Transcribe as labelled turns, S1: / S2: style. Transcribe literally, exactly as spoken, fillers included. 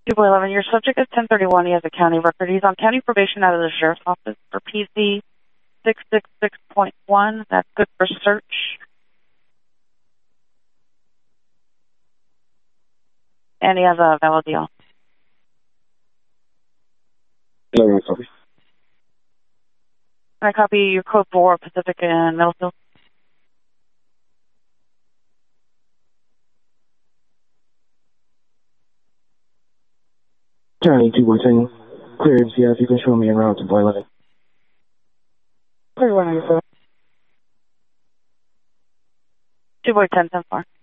S1: two point eleven, your subject is ten thirty-one. He has a county record. He's on county probation out of the sheriff's office for P Z six six six point one. That's good for search. And he has a valid deal.
S2: eleven copy.
S1: Can I copy your code for Pacific and Middlefield?
S2: County two one ten. Clear M C F. You can show me around to Boiling.
S1: Clear one ninety-four. two point ten, ten four.